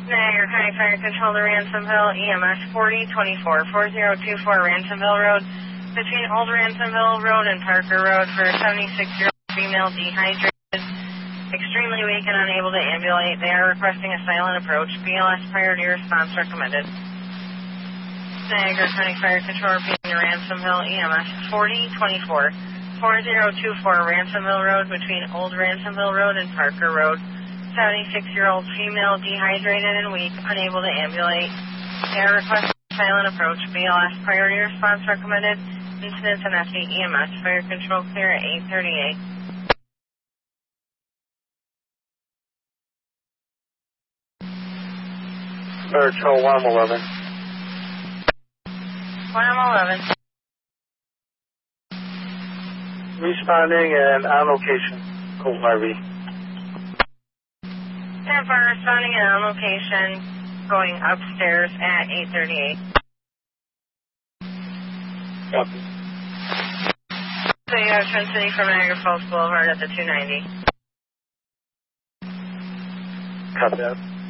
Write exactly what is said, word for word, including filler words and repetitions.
Niagara County Fire Control to Ransomville, E M S forty twenty-four, four zero two four Ransomville Road, between Old Ransomville Road and Parker Road for a seventy-six-year-old female dehydrated, extremely weak and unable to ambulate. They are requesting a silent approach. B L S priority response recommended. Niagara County Fire Control repeating to Ransomville, E M S forty twenty-four, four zero two four Ransomville Road, between Old Ransomville Road and Parker Road. seventy-six-year-old female, dehydrated and weak, unable to ambulate. They are requesting silent approach. B L S priority response recommended. Incidents and F E M S. Fire control clear at eight thirty-eight. Fire control one eleven. one eleven. Responding and on location. Cold R V. ten four responding and on location, going upstairs at eight thirty-eight. Copy. So you have Twin City from Niagara Falls Boulevard at the two ninety. Copy that.